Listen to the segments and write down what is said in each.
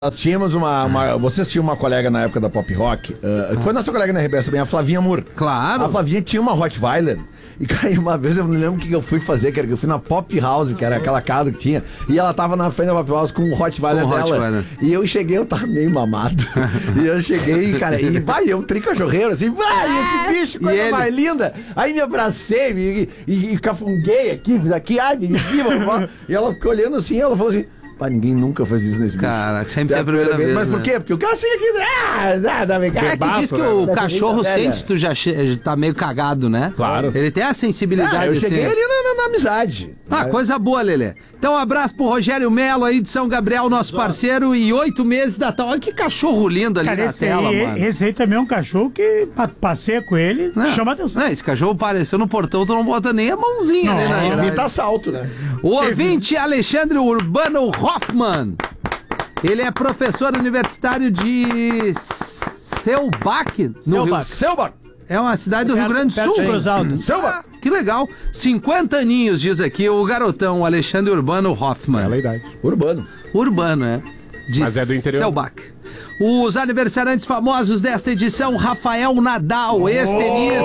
Nós tínhamos vocês tinham uma colega na época da Pop Rock, que foi nossa colega na RBS também, a Flavinha Moore. Claro. A Flavinha tinha uma Rottweiler. E, cara, uma vez eu não lembro o que eu fui fazer, cara, que eu fui na Pop House, que era aquela casa que tinha, e ela tava na frente da Pop House com o Rottweiler dela. E eu cheguei, eu tava meio mamado. E eu cheguei, cara, e vai, eu tricachorreiro, assim, vai, esse bicho, coisa mais linda. Aí me abracei, e cafunguei aqui, fiz aqui, ai, me viva. E ela ficou olhando assim, ela falou assim: pá, ninguém nunca faz isso nesse bicho. Cara, sempre tem a primeira vez. Mas por quê? Porque o cara chega aqui é que diz que o cachorro sente se tu já tá meio cagado, né? Claro. Ele tem a sensibilidade. Eu cheguei ali na amizade. Ah, coisa boa, Lelê. Então, um abraço pro Rogério Melo aí de São Gabriel, nosso parceiro, e 8 meses da tal. Olha que cachorro lindo ali na tela, mano. Esse aí também é um cachorro que passeia com ele, chama atenção. Não, esse cachorro apareceu no portão, tu não bota nem a mãozinha, né? Evita assalto, né? O ouvinte Alexandre Urbano Hoffman. Ele é professor universitário de Selbach. Selbach. É uma cidade do Rio Grande do Sul. Cruz Alta. Ah, que legal. 50 aninhos, diz aqui o garotão Alexandre Urbano Hoffman. Bela idade. Urbano, é. Mas é do interior. Selbach. Os aniversariantes famosos desta edição: Rafael Nadal, ex-tenista.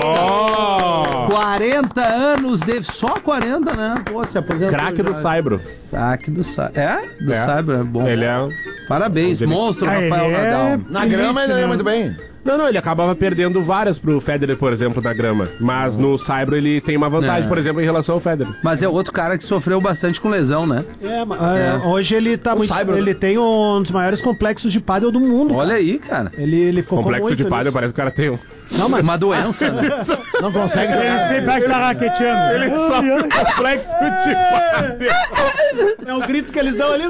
40 anos, só 40, né? Pô, se aposentou. Craque do Saibro. Craque do Saibro. Do Saibro, é bom. Ele é... Parabéns, monstro, Rafael Nadal. Na grama ele ia muito bem. Não, ele acabava perdendo várias pro Federer, por exemplo, na grama. Mas no Saibro ele tem uma vantagem, por exemplo, em relação ao Federer. Mas é outro cara que sofreu bastante com lesão, né? Hoje ele tá muito... Saibro, ele tem um dos maiores complexos de pádel do mundo. Olha aí, cara. Ele focou Complexo muito de pádel, nisso. parece que o cara tem um... Não, mas... Uma doença, né? Não consegue. Ele sempre vai estar raqueteando. Ele sofre um complexo de pádel. É o grito que eles dão ali.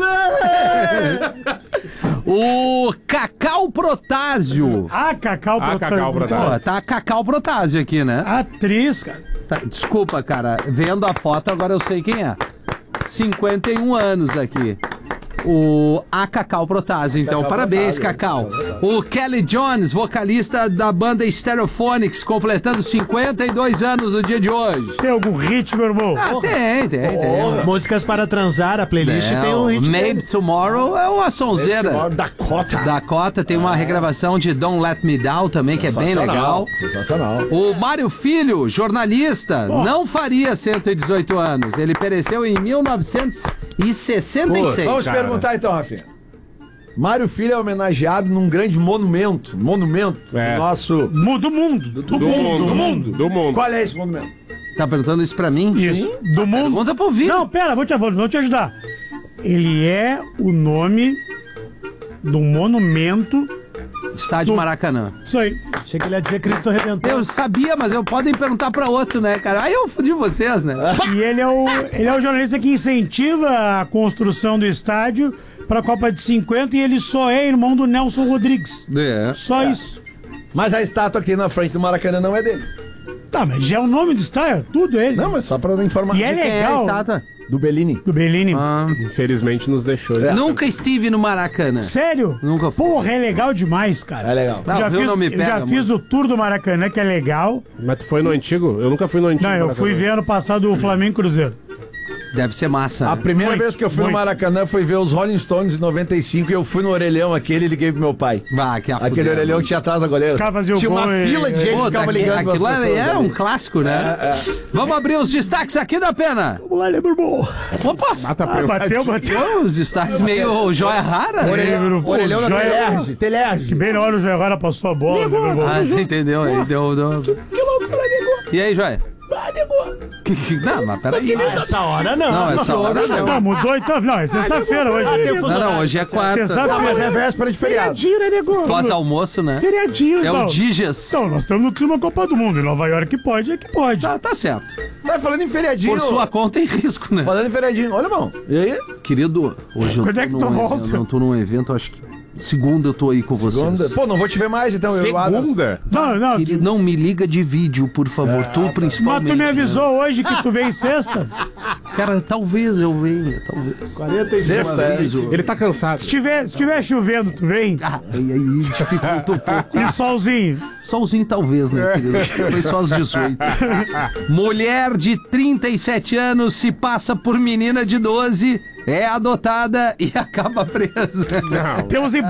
O Cacau Protásio. Cacau Protásio. Pô, tá Cacau Protásio aqui, né? Atriz, cara. Tá, desculpa, cara. Vendo a foto, agora eu sei quem é. 51 anos aqui. O Cacau Protásio, então. Parabéns, Cacau. O Kelly Jones, vocalista da banda Stereophonics, completando 52 anos no dia de hoje. Tem algum ritmo, irmão? Tem. Músicas para transar, a playlist tem um ritmo. Maybe Tomorrow é uma sonzeira. Dakota tem uma regravação de Don't Let Me Down também, que é bem legal. Sensacional. O Mário Filho, jornalista, não faria 118 anos. Ele pereceu em 1966. Vamos te perguntar então, Rafinha. Mário Filho é homenageado num grande monumento do nosso... Do mundo. Do mundo. Qual é esse monumento? Tá perguntando isso pra mim? Isso. Do mundo. Pergunta pro ouvir. Não, pera, vou te ajudar. Ele é o nome do monumento... Estádio Maracanã. Isso aí. Achei que ele ia dizer Cristo Redentor. Eu sabia, mas podem perguntar pra outro, né, cara? Aí eu fudi vocês, né? E ele é o jornalista que incentiva a construção do estádio para a Copa de 50 e ele só é irmão do Nelson Rodrigues. Só isso. Mas a estátua aqui na frente do Maracanã não é dele. Tá, mas já é o nome do estádio, tudo ele. Não, mas só pra informar. E é Quem é a legal. estátua? Do Bellini. Do Bellini. Infelizmente nos deixou. Nunca estive no Maracanã. Sério? Nunca fui. Porra, é legal demais, cara. É legal. Não, Eu já fiz o tour do Maracanã, que é legal. Mas tu foi no antigo? Eu nunca fui no antigo. Não, eu fui ver ano passado o Flamengo e Cruzeiro. Deve ser massa. A primeira Muito, vez que eu fui no Maracanã foi ver os Rolling Stones em 95 e eu fui no orelhão aquele e liguei pro meu pai. Aquele orelhão que tinha atrás da goleira. Os caras faziam tinha uma gol fila de gente que ficava ligando aquilo pras pessoas era ali. um clássico, né? Vamos abrir os destaques aqui da Pena. Vamos lá, meu irmão. Opa! Bateu. Os destaques meio joia rara. Orelhão da Telerge. Que bem na hora o Joia passou a bola. Né, meu irmão? Você entendeu? Aí deu. E aí, Joia? Não, mas peraí. Essa hora não. Não, essa hora não. Não, mudou então. Não, é sexta-feira hoje. Não, hoje é quarta. Não, mas é véspera de feriado. Pós-almoço, né? Feriadinho, É o Diges. Então, nós estamos no clima Copa do Mundo. Em Nova York que pode, é que pode. Tá certo. Tá falando em feriadinho. Por sua conta em risco, né? Falando em feriadinho. Olha, irmão. E aí? Querido, hoje eu Quando é que tu volta? eu tô num evento, acho que segunda eu tô aí com vocês. Pô, não vou te ver mais, então. Segunda? Não. Querido, não me liga de vídeo, por favor. Tu Mas principalmente. tu me avisou hoje que tu vem sexta? Cara, talvez eu venha, talvez. 46 aviso. Ele tá cansado. Se tiver chovendo, tu vem? Aí dificulta um pouco. E solzinho? Solzinho talvez, né, querido? Foi só às 18. Mulher de 37 anos se passa por menina de 12 é adotada e acaba presa. Não. Temos